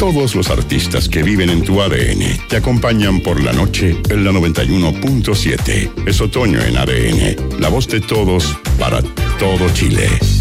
todos los artistas que viven en tu ADN te acompañan por la noche en la 91.7. Es otoño en ADN, la voz de todos para todo Chile.